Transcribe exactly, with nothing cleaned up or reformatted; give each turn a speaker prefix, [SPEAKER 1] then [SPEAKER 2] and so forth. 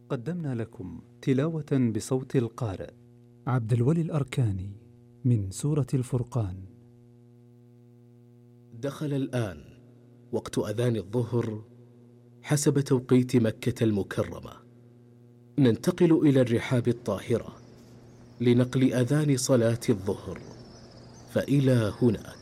[SPEAKER 1] قدمنا لكم تلاوة بصوت القارئ عبد الولي الأركاني من سورة الفرقان.
[SPEAKER 2] دخل الآن وقت أذان الظهر حسب توقيت مكة المكرمة. ننتقل إلى الرحاب الطاهرة لنقل أذان صلاة الظهر، فإلى هناك.